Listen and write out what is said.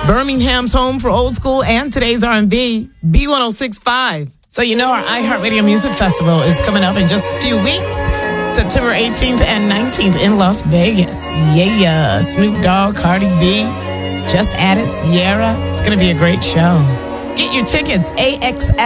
Birmingham's home for old school and today's R&B, B1065. So you know our iHeartRadio Music Festival is coming up in just a few weeks. September 18th and 19th in Las Vegas. Yeah, Snoop Dogg, Cardi B, just added Sierra. It's going to be a great show. Get your tickets, AXS.